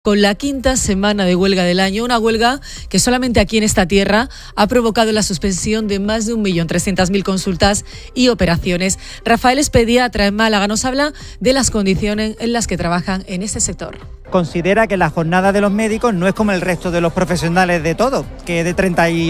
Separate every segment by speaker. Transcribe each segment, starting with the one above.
Speaker 1: Con la quinta semana de huelga del año, una huelga que solamente aquí en esta tierra ha provocado la suspensión de más de 1.300.000 consultas y operaciones. Rafael es pediatra en Málaga, nos habla de las condiciones en las que trabajan en este sector.
Speaker 2: Considera que la jornada de los médicos no es como el resto de los profesionales de todo, que de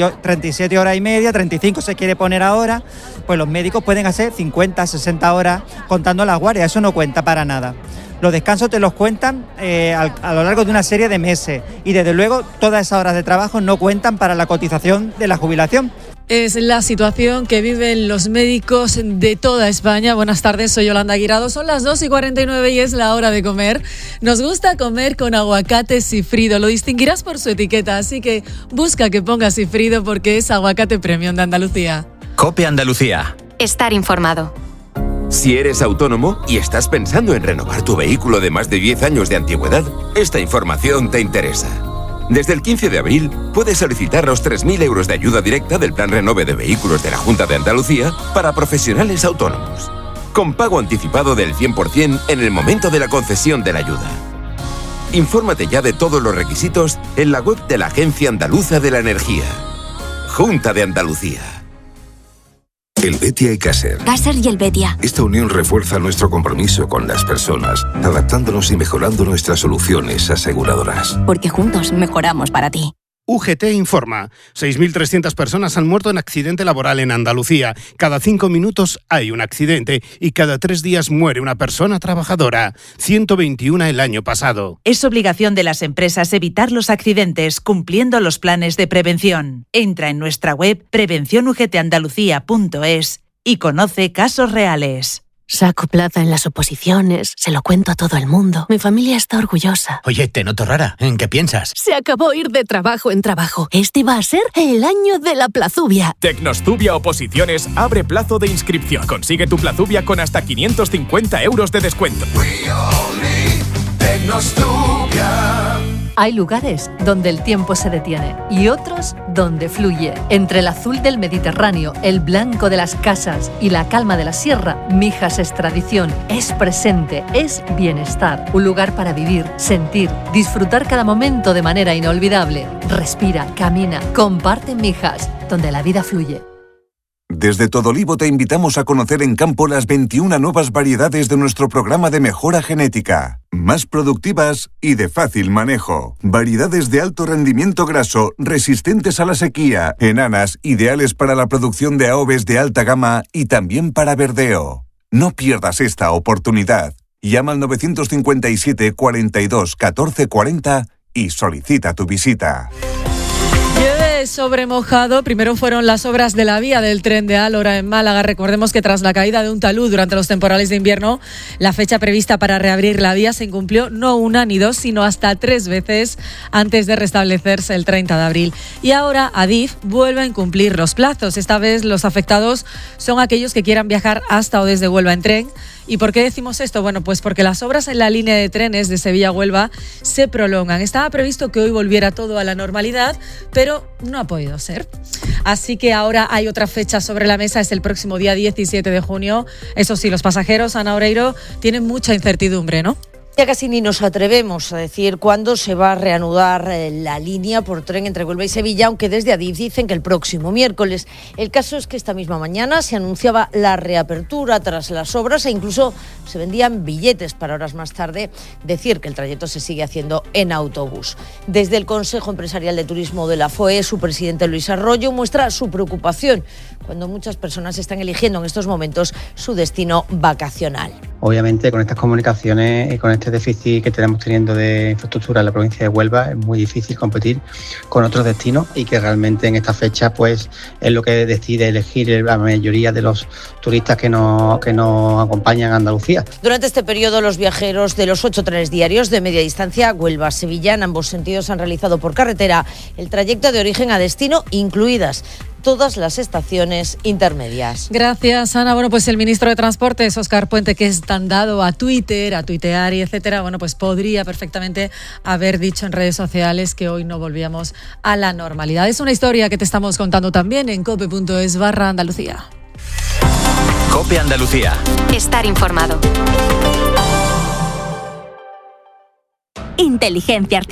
Speaker 2: 37 horas y media, 35 se quiere poner ahora, pues los médicos pueden hacer 50, 60 horas contando las guardias, eso no cuenta para nada. Los descansos te los cuentan a lo largo de una serie de meses y desde luego todas esas horas de trabajo no cuentan para la cotización de la jubilación.
Speaker 1: Es la situación que viven los médicos de toda España. Buenas tardes, soy Yolanda Guirado. Son las 2:49 y es la hora de comer. Nos gusta comer con aguacate Sifrido. Lo distinguirás por su etiqueta, así que busca que ponga Sifrido porque es aguacate premium de Andalucía.
Speaker 3: COPE Andalucía.
Speaker 4: Estar informado.
Speaker 5: Si eres autónomo y estás pensando en renovar tu vehículo de más de 10 años de antigüedad, esta información te interesa. Desde el 15 de abril puedes solicitar los 3.000 euros de ayuda directa del Plan Renove de Vehículos de la Junta de Andalucía para profesionales autónomos, con pago anticipado del 100% en el momento de la concesión de la ayuda. Infórmate ya de todos los requisitos en la web de la Agencia Andaluza de la Energía. Junta de Andalucía.
Speaker 6: Helvetia y Caser.
Speaker 4: Caser y Helvetia.
Speaker 6: Esta unión refuerza nuestro compromiso con las personas, adaptándonos y mejorando nuestras soluciones aseguradoras.
Speaker 4: Porque juntos mejoramos para ti.
Speaker 7: UGT informa. 6.300 personas han muerto en accidente laboral en Andalucía. Cada 5 minutos hay un accidente y cada 3 días muere una persona trabajadora. 121 el año pasado.
Speaker 8: Es obligación de las empresas evitar los accidentes cumpliendo los planes de prevención. Entra en nuestra web prevencionugtandalucía.es y conoce casos reales.
Speaker 9: Saco plaza en las oposiciones, se lo cuento a todo el mundo. Mi familia está orgullosa.
Speaker 3: Oye, te noto rara. ¿En qué piensas?
Speaker 9: Se acabó ir de trabajo en trabajo. Este va a ser el año de la plazubia.
Speaker 10: Tecnostubia Oposiciones abre plazo de inscripción. Consigue tu plazubia con hasta 550 euros de descuento.
Speaker 11: Hay lugares donde el tiempo se detiene y otros donde fluye. Entre el azul del Mediterráneo, el blanco de las casas y la calma de la sierra, Mijas es tradición, es presente, es bienestar. Un lugar para vivir, sentir, disfrutar cada momento de manera inolvidable. Respira, camina, comparte Mijas, donde la vida fluye.
Speaker 12: Desde Todolivo te invitamos a conocer en campo las 21 nuevas variedades de nuestro programa de mejora genética. Más productivas y de fácil manejo. Variedades de alto rendimiento graso, resistentes a la sequía, enanas, ideales para la producción de aves de alta gama y también para verdeo. No pierdas esta oportunidad. Llama al 957 42 14 40 y solicita tu visita.
Speaker 1: Llueve sobre mojado. Primero fueron las obras de la vía del tren de Álora en Málaga. Recordemos que tras la caída de un talud durante los temporales de invierno, la fecha prevista para reabrir la vía se incumplió no una ni dos, sino hasta 3 veces antes de restablecerse el 30 de abril. Y ahora Adif vuelve a incumplir los plazos. Esta vez los afectados son aquellos que quieran viajar hasta o desde Huelva en tren. ¿Y por qué decimos esto? Bueno, pues porque las obras en la línea de trenes de Sevilla a Huelva se prolongan. Estaba previsto que hoy volviera todo a la normalidad, pero no ha podido ser. Así que ahora hay otra fecha sobre la mesa, es el próximo día 17 de junio. Eso sí, los pasajeros, Ana Oreiro, tienen mucha incertidumbre, ¿no?
Speaker 13: Ya casi ni nos atrevemos a decir cuándo se va a reanudar la línea por tren entre Huelva y Sevilla, aunque desde Adif dicen que el próximo miércoles. El caso es que esta misma mañana se anunciaba la reapertura tras las obras e incluso se vendían billetes para horas más tarde decir que el trayecto se sigue haciendo en autobús. Desde el Consejo Empresarial de Turismo de la FOE, su presidente Luis Arroyo muestra su preocupación cuando muchas personas están eligiendo en estos momentos su destino vacacional.
Speaker 14: Obviamente con estas comunicaciones y con este déficit que tenemos teniendo de infraestructura en la provincia de Huelva es muy difícil competir con otros destinos y que realmente en esta fecha pues es lo que decide elegir la mayoría de los turistas que nos acompañan a Andalucía.
Speaker 13: Durante este periodo los viajeros de los 8 trenes diarios de media distancia Huelva-Sevilla en ambos sentidos han realizado por carretera el trayecto de origen a destino, incluidas todas las estaciones intermedias.
Speaker 1: Gracias, Ana. Bueno, pues el ministro de Transportes, Óscar Puente, que es tan dado a Twitter, a tuitear y etcétera, bueno, pues podría perfectamente haber dicho en redes sociales que hoy no volvíamos a la normalidad. Es una historia que te estamos contando también en cope.es/Andalucía.
Speaker 3: COPE Andalucía.
Speaker 4: Estar informado. inteligencia artificial.